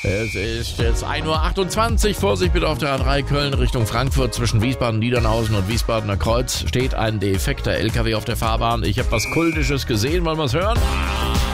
Es ist jetzt 1:28 Uhr. Vorsicht bitte auf der A3 Köln Richtung Frankfurt zwischen Wiesbaden, Niedernhausen und Wiesbadener Kreuz. Steht ein defekter LKW auf der Fahrbahn. Ich habe was Kultisches gesehen. Wollen wir es hören?